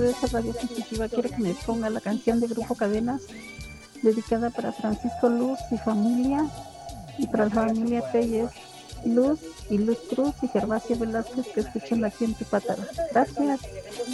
de esa radio positiva, quiero que me ponga la canción de Grupo Cadenas, dedicada para Francisco Luz y familia, y para la familia Telles Luz y Luz Cruz y Gervasio Velázquez, que escuchan aquí en Tipátaro. Gracias.